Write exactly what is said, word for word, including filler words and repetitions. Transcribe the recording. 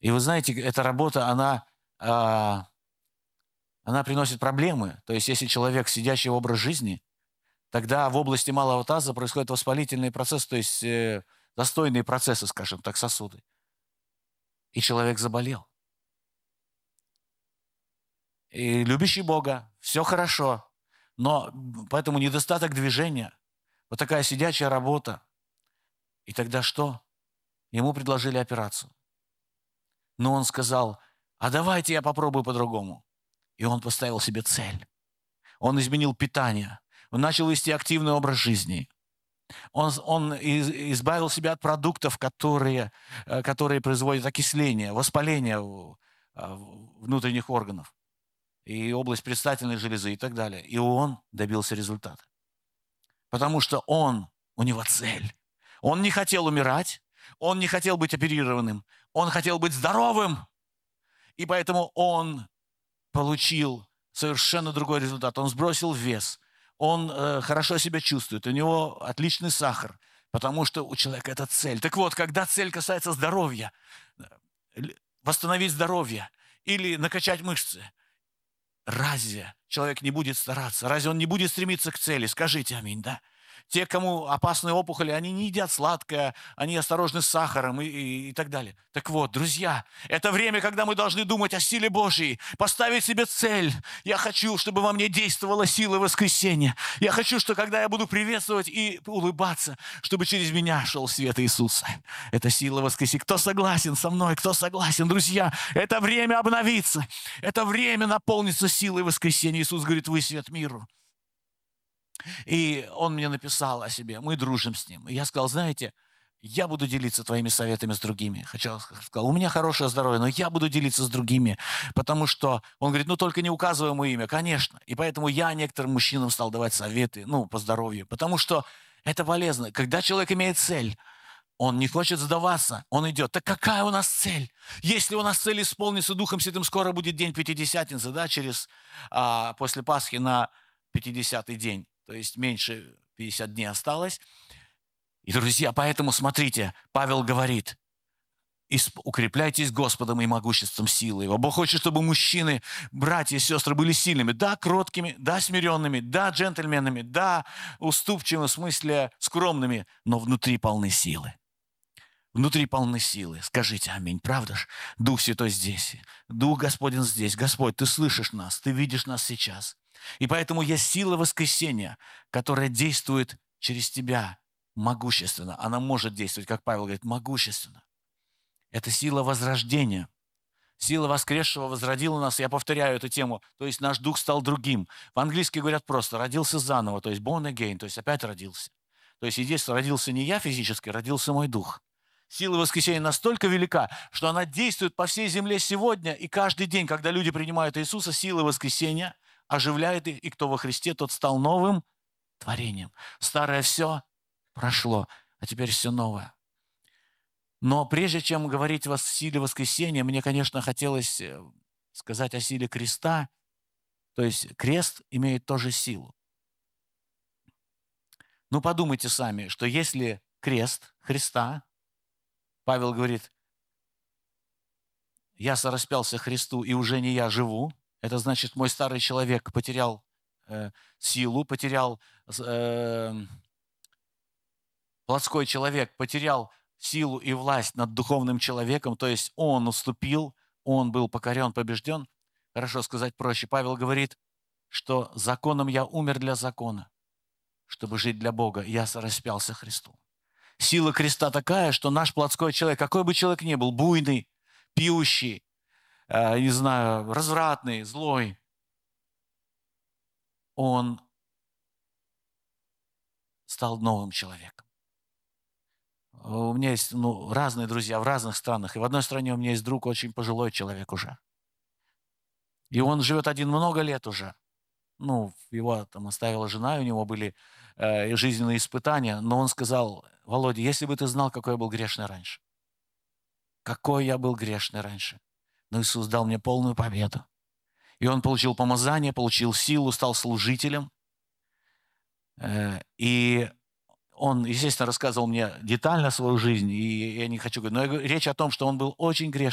И вы знаете, эта работа, она, а, она приносит проблемы. То есть если человек, сидящий в образ жизни, тогда в области малого таза происходит воспалительный процесс, то есть э, застойные процессы, скажем так, сосуды. И человек заболел. И любящий Бога, все хорошо, но поэтому недостаток движения, вот такая сидячая работа. И тогда что? Ему предложили операцию. Но он сказал: а давайте я попробую по-другому. И он поставил себе цель. Он изменил питание. Он начал вести активный образ жизни. Он, он из- избавил себя от продуктов, которые, э, которые производят окисление, воспаление в- а, в- внутренних органов, и область предстательной железы и так далее. И он добился результата. Потому что он, у него цель. Он не хотел умирать, он не хотел быть оперированным, он хотел быть здоровым. И поэтому он получил совершенно другой результат. Он сбросил вес, он э, хорошо себя чувствует, у него отличный сахар, потому что у человека это цель. Так вот, когда цель касается здоровья, э, восстановить здоровье или накачать мышцы, разве человек не будет стараться? Разве он не будет стремиться к цели? Скажите аминь, да? Те, кому опасны опухоли, они не едят сладкое, они осторожны с сахаром и, и, и так далее. Так вот, друзья, это время, когда мы должны думать о силе Божьей, поставить себе цель. Я хочу, чтобы во мне действовала сила воскресения. Я хочу, что когда я буду приветствовать и улыбаться, чтобы через меня шел свет Иисуса. Это сила воскресения. Кто согласен со мной? Кто согласен, друзья? Это время обновиться. Это время наполниться силой воскресения. Иисус говорит: вы свет миру. И он мне написал о себе, мы дружим с ним. И я сказал: знаете, я буду делиться твоими советами с другими. Хотя сказал: у меня хорошее здоровье, но я буду делиться с другими. Потому что он говорит: ну только не указывай мое имя. Конечно. И поэтому я некоторым мужчинам стал давать советы, ну, по здоровью. Потому что это полезно. Когда человек имеет цель, он не хочет сдаваться, он идет. Так какая у нас цель? Если у нас цель исполниться Духом Святым, скоро будет день Пятидесятницы, да, через, а, после Пасхи на пятидесятый день. То есть меньше пятьдесят дней осталось. И, друзья, поэтому смотрите, Павел говорит: «Исп- укрепляйтесь Господом и могуществом силы Его». Бог хочет, чтобы мужчины, братья и сестры были сильными, да, кроткими, да, смиренными, да, джентльменами, да, уступчивыми, в смысле скромными, но внутри полны силы. Внутри полны силы. Скажите аминь, правда ж? Дух Святой здесь, Дух Господень здесь. Господь, Ты слышишь нас, Ты видишь нас сейчас. И поэтому есть сила воскресения, которая действует через тебя могущественно. Она может действовать, как Павел говорит, могущественно. Это сила возрождения. Сила воскресшего возродила нас. Я повторяю эту тему. То есть наш дух стал другим. В английском говорят просто «родился заново», то есть born again, то есть опять родился. То есть здесь родился не я физически, родился мой дух. Сила воскресения настолько велика, что она действует по всей земле сегодня, и каждый день, когда люди принимают Иисуса, сила воскресения оживляет их, и кто во Христе, тот стал новым творением. Старое все прошло, а теперь все новое. Но прежде чем говорить о силе воскресения, мне, конечно, хотелось э, сказать о силе креста. То есть крест имеет тоже силу. Ну, подумайте сами, что если крест Христа, Павел говорит: я сораспялся Христу, и уже не я живу. Это значит, мой старый человек потерял э, силу, потерял, э, плотской человек потерял силу и власть над духовным человеком, то есть он уступил, он был покорен, побежден. Хорошо сказать проще. Павел говорит, что законом я умер для закона, чтобы жить для Бога. Я сораспялся Христу. Сила креста такая, что наш плотской человек, какой бы человек ни был, буйный, пьющий, э, не знаю, развратный, злой, он стал новым человеком. У меня есть ну, разные друзья в разных странах. И в одной стране у меня есть друг, очень пожилой человек уже. И он живет один много лет уже. Ну, его там оставила жена, и у него были э, жизненные испытания. Но он сказал: Володя, если бы ты знал, какой я был грешный раньше. Какой я был грешный раньше. Но Иисус дал мне полную победу. И он получил помазание, получил силу, стал служителем. Э, и он, естественно, рассказывал мне детально свою жизнь, и я не хочу говорить, но я говорю, речь о том, что он был очень грешный.